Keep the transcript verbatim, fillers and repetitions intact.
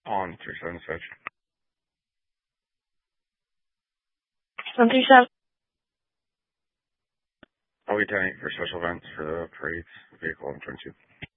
On three seven six. One three seven. I'll be attending for special events for the parades, vehicle and twenty-two.